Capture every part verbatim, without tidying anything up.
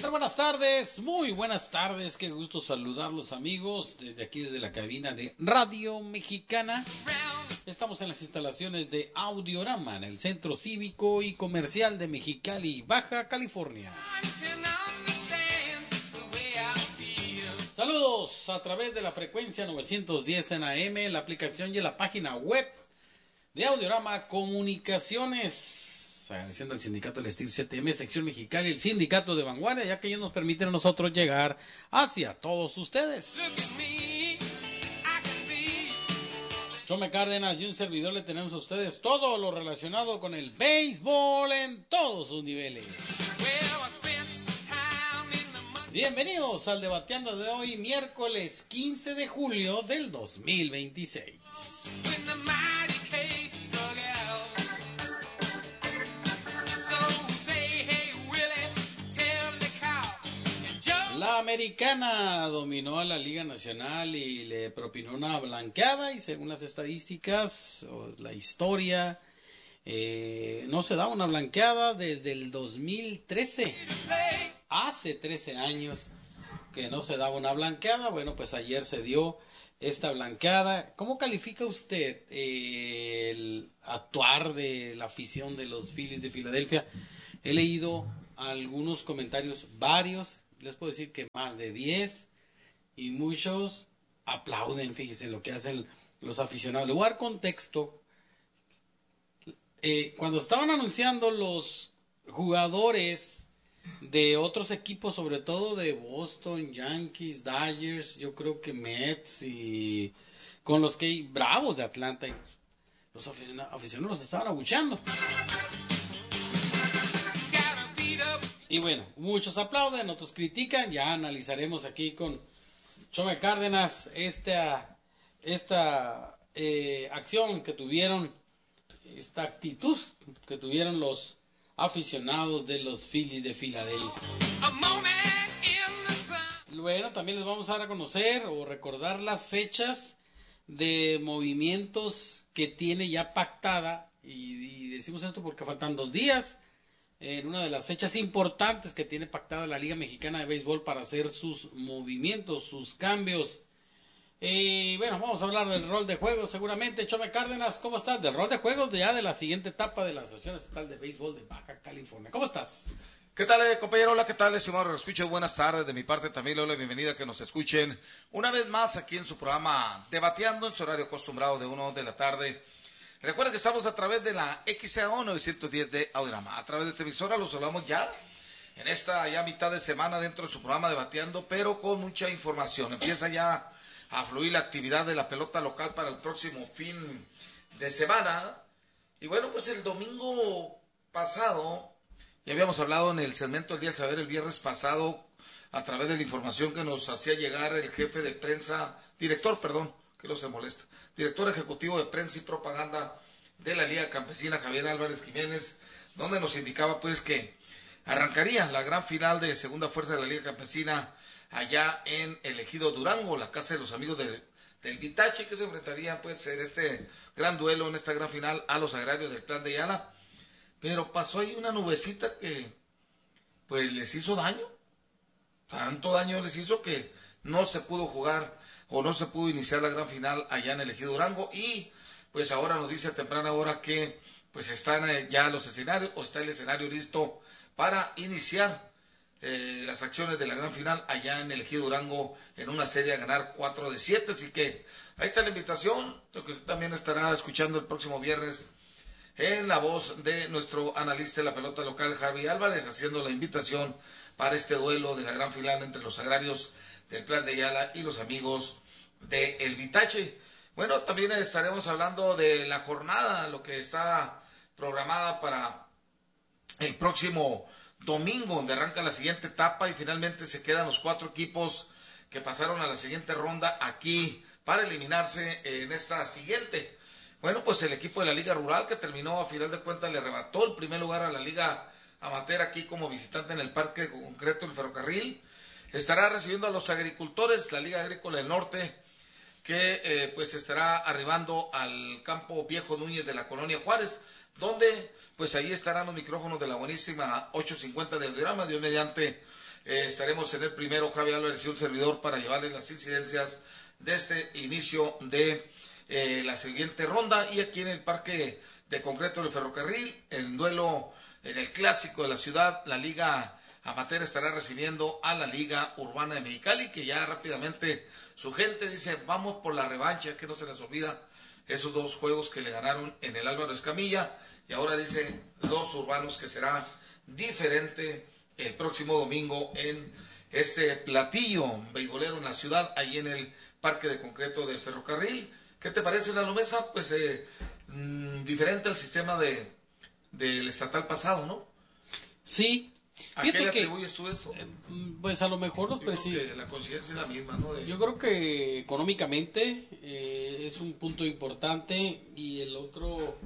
tal? Buenas tardes, muy buenas tardes, qué gusto saludarlos amigos desde aquí, desde la cabina de Radio Mexicana. Estamos en las instalaciones de Audiorama, en el Centro Cívico y Comercial de Mexicali, Baja California. Saludos a través de la frecuencia novecientos diez en A M, la aplicación y la página web de Audiorama Comunicaciones. Agradeciendo al sindicato del Steel C T M, sección Mexicali, el sindicato de vanguardia, ya que ellos nos permiten a nosotros llegar hacia todos ustedes. Chome Cárdenas y un servidor le tenemos a ustedes todo lo relacionado con el béisbol en todos sus niveles. Bienvenidos al Debateando de hoy, miércoles quince de julio del dos mil veintiséis. La Americana dominó a la Liga Nacional y le propinó una blanqueada, y según las estadísticas o la historia, eh, no se da una blanqueada desde el dos mil trece. Hace trece años que no se daba una blanqueada. Bueno, pues ayer se dio esta blanqueada. ¿Cómo califica usted eh, el actuar de la afición de los Phillies de Filadelfia? He leído algunos comentarios, varios. Les puedo decir que más de diez, y muchos aplauden, fíjense lo que hacen los aficionados. Le voy a dar contexto. Eh, cuando estaban anunciando los jugadores de otros equipos, sobre todo de Boston, Yankees, Dodgers, yo creo que Mets, y con los que hay Bravos de Atlanta, los aficionados los estaban abucheando. Y bueno, muchos aplauden, otros critican. Ya analizaremos aquí con Chome Cárdenas esta, esta eh, acción que tuvieron, esta actitud que tuvieron los aficionados de los Phillies de Filadelfia. Bueno, también les vamos a dar a conocer o recordar las fechas de movimientos que tiene ya pactada, y, y decimos esto porque faltan dos días en una de las fechas importantes que tiene pactada la Liga Mexicana de Béisbol para hacer sus movimientos, sus cambios. Y eh, bueno, vamos a hablar del rol de juegos seguramente. Chome Cárdenas, ¿cómo estás? Del rol de juegos de ya de la siguiente etapa de la Asociación Estatal de Béisbol de Baja California. ¿Cómo estás? ¿Qué tal, eh, compañero? Hola, ¿qué tal, estimados? Escuchen, buenas tardes. De mi parte también le doy la bienvenida, que nos escuchen una vez más aquí en su programa Debateando, en su horario acostumbrado de una de la tarde. Recuerden que estamos a través de la X A O novecientos diez de Audiorama. A través de esta emisora los hablamos ya en esta ya mitad de semana dentro de su programa Debateando, pero con mucha información. Empieza ya a fluir la actividad de la pelota local para el próximo fin de semana. Y bueno, pues el domingo pasado, ya habíamos hablado en el segmento del Día del Saber el viernes pasado, a través de la información que nos hacía llegar el jefe de prensa, director, perdón, que no se molesta, director ejecutivo de prensa y propaganda de la Liga Campesina, Javier Álvarez Jiménez, donde nos indicaba pues que arrancaría la gran final de segunda fuerza de la Liga Campesina allá en el Ejido Durango, la casa de los amigos de, del Vitache, que se enfrentarían pues en este gran duelo, en esta gran final, a los agrarios del Plan de Ayala. Pero pasó ahí una nubecita que pues les hizo daño, tanto daño les hizo que no se pudo jugar o no se pudo iniciar la gran final allá en el Ejido Durango. Y pues ahora nos dice a temprana hora que pues están ya los escenarios, o está el escenario listo para iniciar eh, las acciones de la gran final allá en el Ejido Durango, en una serie a ganar cuatro de siete. Así que ahí está la invitación, lo que usted también estará escuchando el próximo viernes en la voz de nuestro analista de la pelota local, Javi Álvarez, haciendo la invitación para este duelo de la gran final entre los agrarios del Plan de Ayala y los amigos de El Vitache. Bueno, también estaremos hablando de la jornada, lo que está programada para el próximo domingo, donde arranca la siguiente etapa y finalmente se quedan los cuatro equipos que pasaron a la siguiente ronda aquí para eliminarse en esta siguiente. Bueno, pues el equipo de la Liga Rural, que terminó a final de cuentas, le arrebató el primer lugar a la Liga Amateur aquí como visitante en el Parque Concreto del Ferrocarril. Estará recibiendo a los agricultores, la Liga Agrícola del Norte, que eh, pues estará arribando al campo Viejo Núñez de la Colonia Juárez, donde pues ahí estarán los micrófonos de la buenísima ochocientos cincuenta de Audiorama. Dios mediante, Eh, estaremos en el primero, Javi Álvarez y un servidor, para llevarles las incidencias de este inicio de eh, la siguiente ronda. Y aquí en el Parque de Concreto del Ferrocarril, el duelo en el clásico de la ciudad, la Liga Amateur estará recibiendo a la Liga Urbana de Mexicali, que ya rápidamente su gente dice, vamos por la revancha, que no se les olvida esos dos juegos que le ganaron en el Álvaro Escamilla, y ahora dice los urbanos que será diferente el próximo domingo en este platillo beisbolero en la ciudad, ahí en el Parque de Concreto del Ferrocarril. ¿Qué te parece, Lalo Mesa? Pues eh, mmm, diferente al sistema de del estatal pasado, ¿no? Sí. ¿A qué le atribuyes tú esto? Eh, pues a lo mejor los presidentes. La conciencia es la misma, ¿no? De... Yo creo que económicamente eh, es un punto importante, y el otro,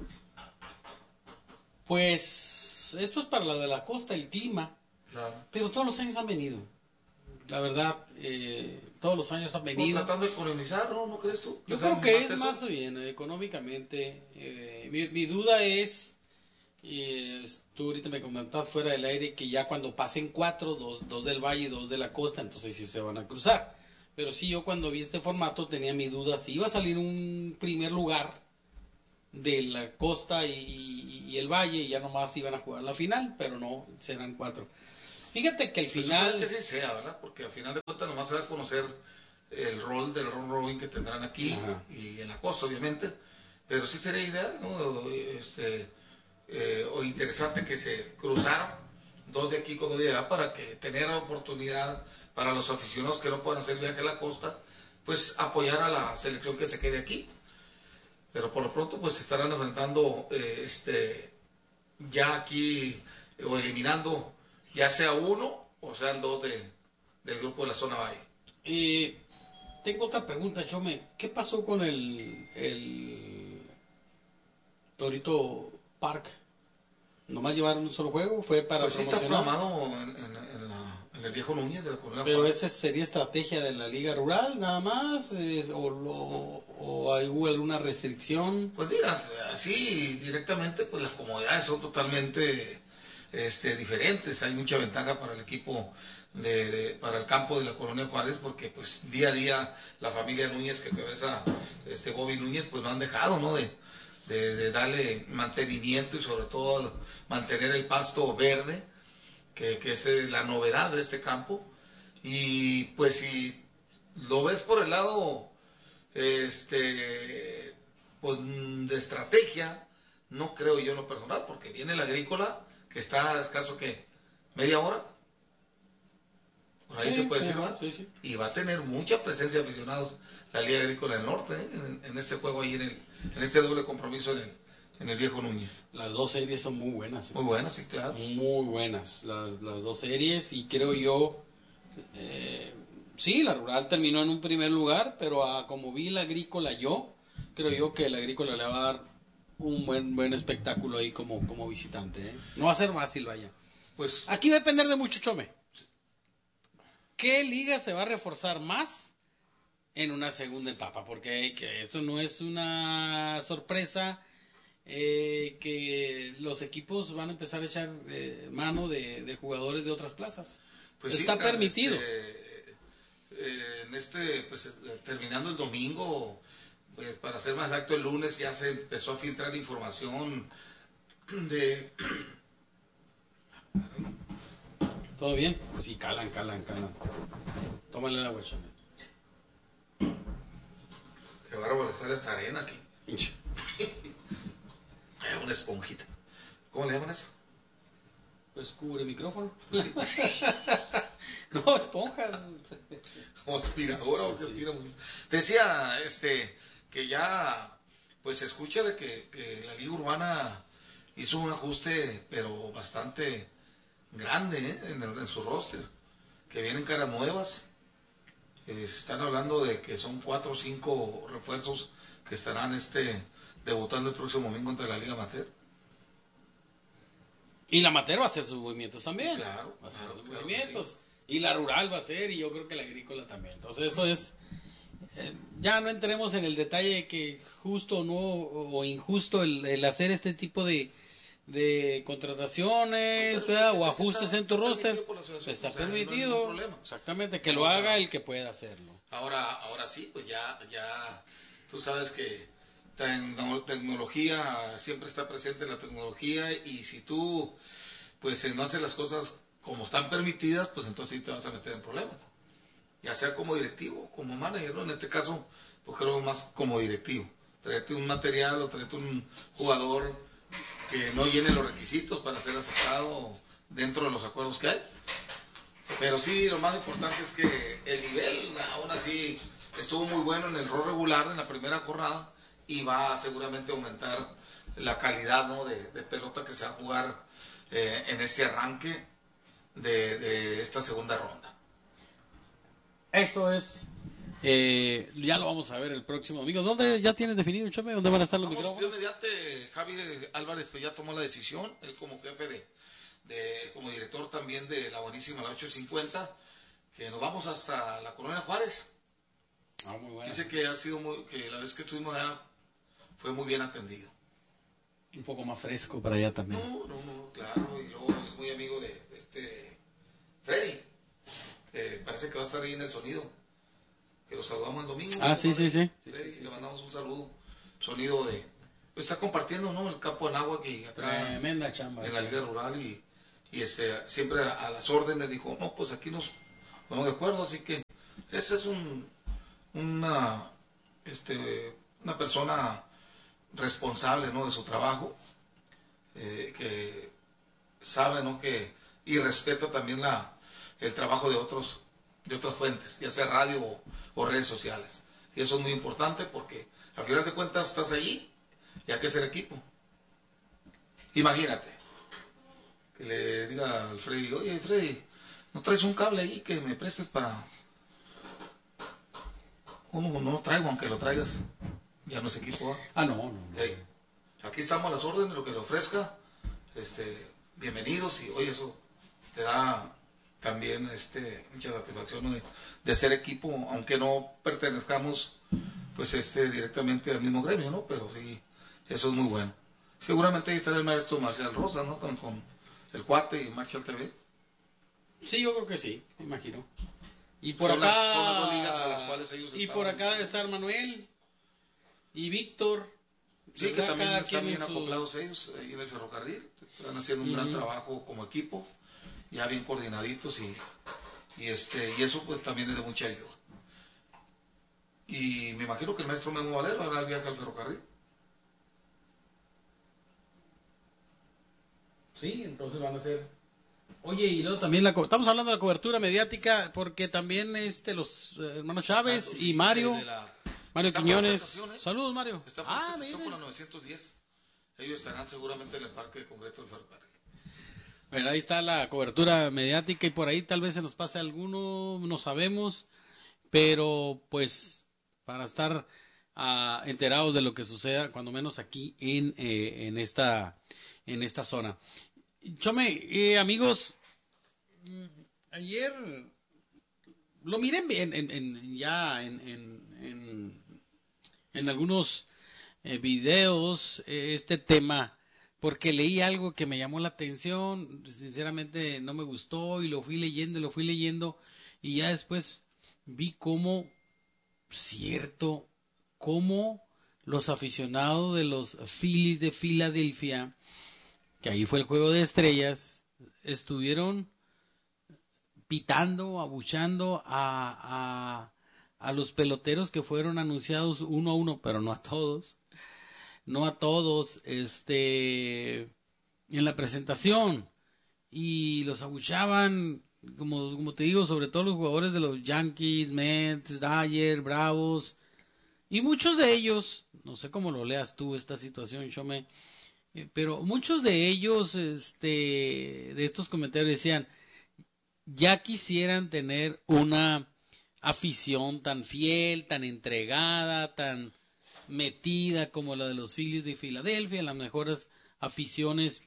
pues esto es para lo de la costa, el clima. Claro. Pero todos los años han venido. La verdad, eh, todos los años han venido. Como tratando de colonizar, ¿no? ¿No crees tú? Yo creo que es más bien económicamente. Eh, mi, mi duda es. Y tú ahorita me comentabas fuera del aire que ya cuando pasen cuatro, dos, dos del valle y dos de la costa, entonces sí se van a cruzar. Pero sí, yo cuando vi este formato tenía mi duda si iba a salir un primer lugar de la costa y, y, y el valle, y ya nomás iban a jugar la final, pero no, serán cuatro. Fíjate que al final... que sí sea, ¿verdad? Porque al final de cuentas nomás se va a conocer el rol del round robin que tendrán aquí. Ajá. Y en la costa, obviamente. Pero sí sería ideal, ¿no? Este... Eh, o interesante que se cruzaran dos de aquí con dos de allá, para que tener la oportunidad para los aficionados que no puedan hacer viaje a la costa, pues apoyar a la selección que se quede aquí. Pero por lo pronto pues se estarán enfrentando eh, este ya aquí eh, o eliminando ya sea uno o sean dos de, del grupo de la zona valle. Eh, tengo otra pregunta, Chome. ¿Qué pasó con el, el Torito Park? ¿Nomás llevaron un solo juego? ¿Fue para pues promocionar? Sí, está programado en, en, en, la, en el viejo Núñez de la Colonia. Pero esa sería estrategia de la Liga Rural, nada más, es, o, o, o hay alguna restricción. Pues mira, así directamente, pues las comodidades son totalmente este, diferentes. Hay mucha ventaja para el equipo de, de para el campo de la Colonia Juárez, porque pues día a día la familia Núñez que cabeza este Bobby Núñez, pues no han dejado, ¿no? De, De, de darle mantenimiento y sobre todo mantener el pasto verde, que, que es la novedad de este campo. Y pues si lo ves por el lado este pues, de estrategia, no creo yo en lo personal, porque viene el Agrícola, que está a escaso que media hora, por ahí sí, se puede decir, ¿no? Sí, sí. Y va a tener mucha presencia de aficionados la Liga Agrícola del Norte, ¿eh? en, en este juego ahí en el en este doble compromiso en el, en el viejo Núñez. Las dos series son muy buenas. ¿eh? Muy buenas, sí, claro. Muy buenas las, las dos series, y creo yo, eh, sí, la Rural terminó en un primer lugar, pero a, como vi la Agrícola yo, creo yo que la Agrícola le va a dar un buen buen espectáculo ahí como, como visitante. ¿eh? No va a ser fácil, vaya. Pues aquí va a depender de mucho, Chome. ¿Qué liga se va a reforzar más en una segunda etapa? Porque que esto no es una sorpresa, eh, que los equipos van a empezar a echar eh, mano de, de jugadores de otras plazas. Pues está sí, permitido. Este, eh, en este, pues terminando el domingo, pues para ser más exacto el lunes ya se empezó a filtrar información de... ¿Todo bien? Sí, calan, calan, calan. Tómale la agua, Chame. Qué bárbaro sale esta arena aquí. Una esponjita. ¿Cómo le llaman eso? Pues cubre micrófono. Pues sí. No, esponjas. O aspiradora, porque sí. aspira muy... Decía este que ya pues se escucha de que, que la Liga Urbana hizo un ajuste, pero bastante grande, ¿eh? en, el, en su roster, que vienen caras nuevas. Eh, se están hablando de que son cuatro o cinco refuerzos que estarán este debutando el próximo domingo contra la Liga Amateur. Y la Amateur va a hacer sus movimientos también. Claro, va a hacer claro, sus claro movimientos. Sí. Y la Rural va a hacer, y yo creo que la Agrícola también. Entonces eso es... Eh, ya no entremos en el detalle de que justo o no, o injusto el, el hacer este tipo de, de contrataciones, ¿verdad? O ajustes en tu roster, está permitido, exactamente, que lo haga el que pueda hacerlo. Ahora, ahora sí, pues ya, ya, tú sabes que tecno- tecnología, siempre está presente la tecnología, y si tú, pues, eh, no haces las cosas como están permitidas, pues entonces sí te vas a meter en problemas. Ya sea como directivo, como manager, ¿no? En este caso, pues creo más como directivo. Traerte un material o traerte un jugador que no llene los requisitos para ser aceptado dentro de los acuerdos que hay. Pero sí, lo más importante es que el nivel, aún así, estuvo muy bueno en el rol regular en la primera jornada, y va a seguramente aumentar la calidad, ¿no?, de, de pelota que se va a jugar eh, en ese arranque de, de esta segunda ronda. Eso es. Eh, ya lo vamos a ver el próximo domingo. ¿Dónde ya tienes definido, Chome? ¿Dónde van a estar los Vamos, micrófonos? Dios mediante, Javi Álvarez pues ya tomó la decisión, él como jefe de, de como director también de la buenísima la ocho cincuenta, que nos vamos hasta la Colonia Juárez. Ah, muy bueno. Dice que ha sido muy, que la vez que estuvimos allá fue muy bien atendido. Un poco más fresco para allá también. No, no, no, claro, y luego es muy amigo de, de este Freddy, que parece que va a estar ahí en el sonido, que lo saludamos el domingo. Ah, sí, sí, sí. Freddy, Sí, sí, sí, le sí. mandamos un saludo, sonido de, pues está compartiendo, ¿no?, el campo de Anáhuac y acá Tremenda chamba. en la Liga Rural, y, y este, siempre a, a las órdenes dijo, no, pues aquí nos ponemos de acuerdo, así que ese es un, una, este, una persona responsable, ¿no?, de su trabajo, eh, que sabe, ¿no?, que y respeta también la el trabajo de otros de otras fuentes, ya sea radio o, o redes sociales, y eso es muy importante porque al final de cuentas estás allí y hay que ser equipo. Imagínate que le diga al Freddy, oye Freddy, ¿no traes un cable ahí que me prestes para...? O no, no lo traigo, aunque lo traigas, ya no es equipo, ¿eh? Ah, no, no, no. Hey, aquí estamos a las órdenes, lo que le ofrezca, este, bienvenidos, y oye, eso te da también este, mucha satisfacción, ¿no?, de, de ser equipo, aunque no pertenezcamos pues este directamente al mismo gremio, ¿no? Pero sí, eso es muy bueno. Seguramente ahí estará el maestro Marcial Rosa, ¿no?, con, con el cuate y Marcial T V. Sí, yo creo que sí, me imagino. Y por Son acá. las- son las dos ligas a las cuales ellos Y estaban. por acá debe estar Manuel y Víctor. Sí, que ¿Verdad? también Cada están quien bien en su- acoplados ellos ahí en el ferrocarril. Están haciendo un gran Ujú. trabajo como equipo, ya bien coordinaditos, y, y este y eso pues también es de mucha ayuda. Y me imagino que el maestro Memo Valero hará el viaje al ferrocarril. Sí, entonces van a ser. Oye, y luego también la co- estamos hablando de la cobertura mediática porque también este los eh, hermanos Chávez Ah, y sí, Mario, de la- Mario está por esta Quiñones. estación, ¿eh? Saludos, Mario. Está por Ah, esta estación, por mira. la novecientos diez. Ellos estarán seguramente en el Parque de Congreso del Ferrocarril. Bueno, ahí está la cobertura mediática y por ahí tal vez se nos pase alguno, no sabemos, pero pues para estar ah, enterados de lo que suceda, cuando menos aquí en, eh, en esta en esta zona. Chome, eh, amigos, mm, ayer lo miré en, en- en- ya en, en, en, en algunos eh, videos eh, este tema porque leí algo que me llamó la atención, sinceramente no me gustó y lo fui leyendo, lo fui leyendo y ya después vi cómo cierto, cómo los aficionados de los Phillies de Filadelfia, que ahí fue el juego de estrellas, estuvieron pitando, abuchando a, a, a los peloteros que fueron anunciados uno a uno, pero no a todos, no a todos, este, en la presentación, y los abuchaban, como, como te digo, sobre todo los jugadores de los Yankees, Mets, Dodgers, Bravos, y muchos de ellos, no sé cómo lo leas tú esta situación, Shome, eh, pero muchos de ellos, este, de estos comentarios decían, ya quisieran tener una afición tan fiel, tan entregada, tan metida como la de los Phillies de Filadelfia, las mejores aficiones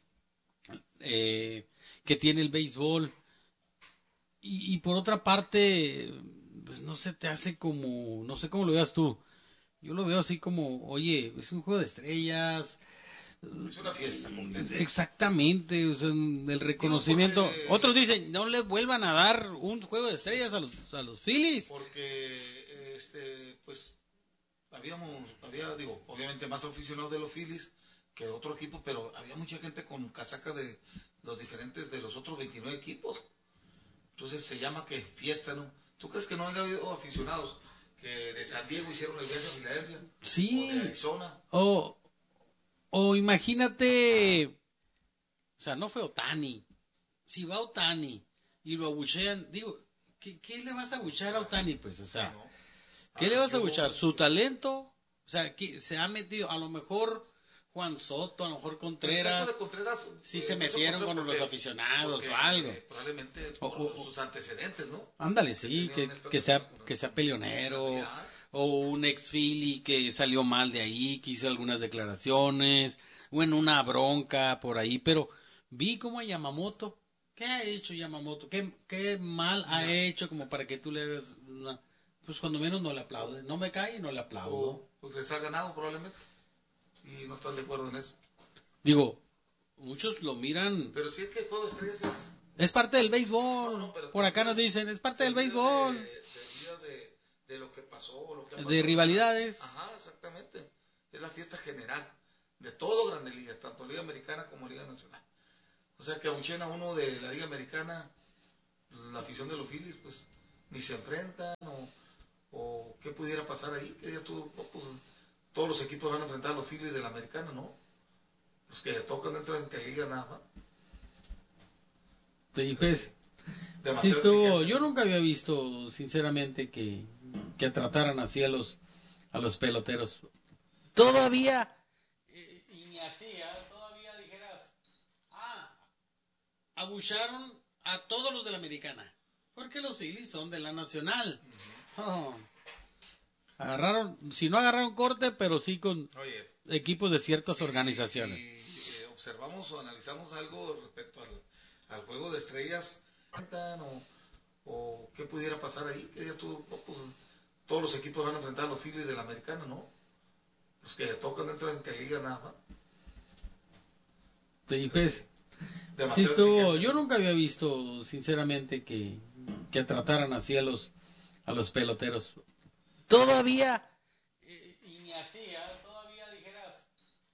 eh, que tiene el béisbol. Y, y por otra parte, pues no se te hace como, no sé cómo lo veas tú. Yo lo veo así como, oye, es un juego de estrellas, Es una fiesta completa. Exactamente, o sea, el reconocimiento. Porque, Otros dicen, no le vuelvan a dar un juego de estrellas a los, a los Phillies. Porque, este, pues, habíamos, había, digo, obviamente más aficionados de los Phillies que de otro equipo, pero había mucha gente con casaca de los diferentes, de los otros veintinueve equipos. Entonces se llama que fiesta, ¿no? ¿Tú crees que no haya habido aficionados que de San Diego hicieron el viaje a Filadelfia? Sí. O de Arizona. O, o imagínate, o sea, no fue Ohtani. Si va Ohtani y lo abuchean, digo, ¿qué, qué le vas a abuchear a Ohtani? Pues, o sea, No. ¿qué Ah, le vas a yo- abuchear? ¿Su talento? O sea, que se ha metido, a lo mejor Juan Soto, a lo mejor En el Contreras. caso de Contreras, sí eh, se mucho metieron Contreras con los porque- aficionados porque, o algo. eh, probablemente O- por o- sus antecedentes, ¿no? Ándale, sí, Tenía que, un estatus que sea con- que sea peleonero, Realidad. o un ex Philly que salió mal de ahí, que hizo algunas declaraciones, o en una bronca por ahí, pero vi como a Yamamoto, ¿qué ha hecho Yamamoto? ¿Qué, qué mal ha hecho como para que tú le hagas una... Pues cuando menos no le aplaude, no me cae y no le aplaudo. O, pues les ha ganado probablemente. Y no están de acuerdo en eso. Digo, muchos lo miran, Pero sí es que el juego de estrellas es... es parte del béisbol, No, no, pero por te acá nos olvidas- dicen, es parte te del olvidas béisbol, De, te olvidas de, de lo que pasó, o lo que ha de pasado. rivalidades. Ajá, exactamente. Es la fiesta general de todo Grandes Ligas, tanto Liga Americana como Liga Nacional. O sea que abuchen a uno de la Liga Americana, pues, la afición de los Phillies, pues ni se enfrentan, o, o qué pudiera pasar ahí. Que digas tú, no, pues, todos los equipos van a enfrentar a los Phillies de la Americana, ¿no? Los que le tocan dentro de la liga nada más. Sí, pues, sí Demasiado estuvo, exigente. yo nunca había visto, sinceramente, que, que trataran así a los, a los peloteros. Todavía, eh, y ni así, ¿eh? Todavía dijeras, ah, abucharon a todos los de la americana, porque los Phillies son de la nacional. Oh. Agarraron, si no agarraron corte, pero sí con Oye, equipos de ciertas si- organizaciones. si, eh, observamos o analizamos algo respecto al, al juego de estrellas, o, o qué pudiera pasar ahí, que digas tú, no, pues, todos los equipos van a enfrentar a los Phillies de la Americana, ¿no? Los que le tocan dentro de la liga nada más. Sí, pues, sí Demasiado estuvo, exigente. yo nunca había visto, sinceramente, que, que trataran así a los, a los peloteros. Todavía,